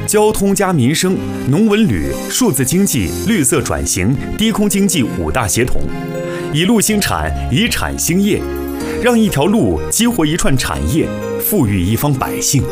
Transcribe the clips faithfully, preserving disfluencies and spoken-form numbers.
交通加民生、农文旅、数字经济、绿色转型、低空经济五大协同，以路兴产，以产兴业，让一条路激活一串产业，富裕一方百姓。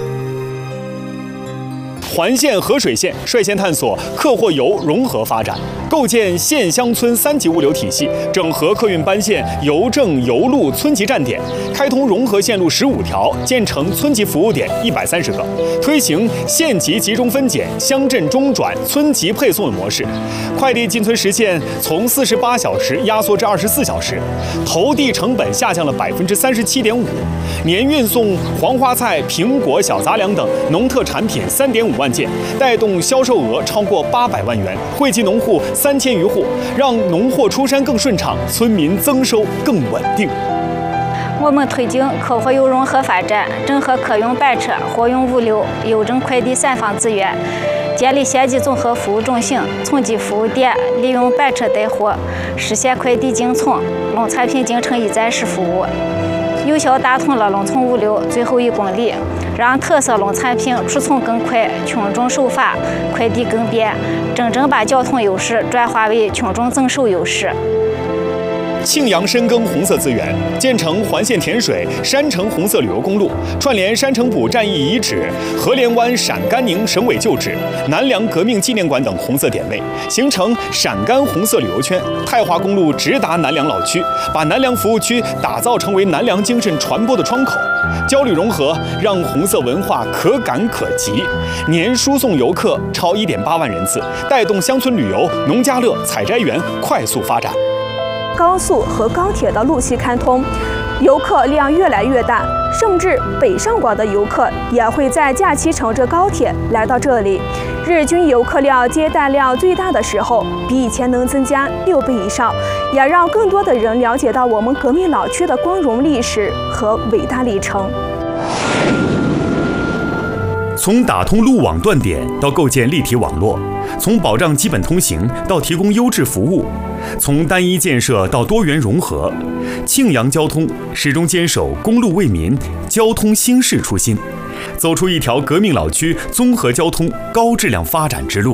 环县和水县率先探索客货邮融合发展，构建县乡村三级物流体系，整合客运班线、邮政、邮路村级站点，开通融合线路十五条，建成村级服务点一百三十个，推行县级集中分拣、乡镇中转、村级配送的模式，快递进村实现从四十八小时压缩至二十四小时，投递成本下降了百分之三十七点五，年运送黄花菜、苹果、小杂粮等农特产品三点五万件，带动销售额超过八百万元，惠及农户三千余户，让农货出山更顺畅，村民增收更稳定。 我们推进客货邮融合发展，整合客运班车、货运物流、邮政快递三方资源，建立县级综合服务中心、村级服务点，利用班车带货，实现快递进村、农产品进城一站式服务，有效打通了农村物流最后一公里，让特色农产品出村更快，群众受法，快递更便，真正把交通优势转化为群众增收优势。 庆阳深耕红色资源，建成环县甜水、山城红色旅游公路，串联山城堡战役遗址、河连湾陕甘宁省委旧址、南梁革命纪念馆等红色点位，形成陕甘红色旅游圈。太华公路直达南梁老区，把南梁服务区打造成为南梁精神传播的窗口。交旅融合，让红色文化可感可及，年输送游客超一点八万人次，带动乡村旅游、农家乐、采摘园快速发展。 高速和高铁的路系开通，游客量越来越大，甚至北上广的游客也会在假期乘着高铁来到这里。日均游客量接待量最大的时候，比以前能增加六倍以上，也让更多的人了解到我们革命老区的光荣历史和伟大历程。 从打通路网断点到构建立体网络，从保障基本通行到提供优质服务，从单一建设到多元融合，庆阳交通始终坚守公路为民、交通兴市初心，走出一条革命老区综合交通高质量发展之路。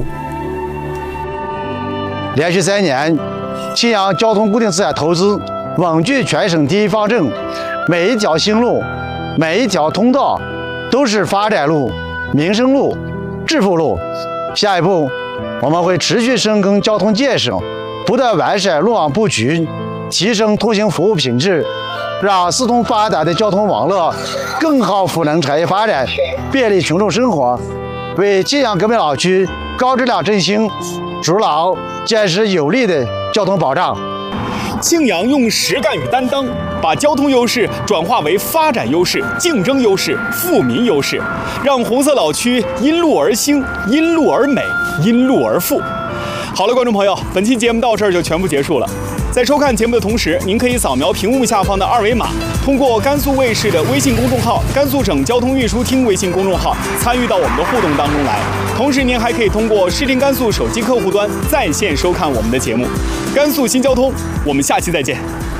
连续三年，庆阳交通固定资产投资稳居全省第一方阵，每一条新路、每一条通道都是发展路、民生路、致富路。下一步，我们会持续深耕交通建设，不断完善路网布局，提升通行服务品质，让四通发达的交通网络更好赋能产业发展，便利群众生活，为庆阳革命老区高质量振兴筑牢坚实有力的交通保障。 庆阳用实干与担当，把交通优势转化为发展优势、竞争优势、富民优势，让红色老区因路而兴、因路而美、因路而富。好了，观众朋友，本期节目到这儿就全部结束了。在收看节目的同时，您可以扫描屏幕下方的二维码，通过甘肃卫视的微信公众号、甘肃省交通运输厅微信公众号参与到我们的互动当中来。同时，您还可以通过视听甘肃手机客户端在线收看我们的节目。甘肃新交通，我们下期再见。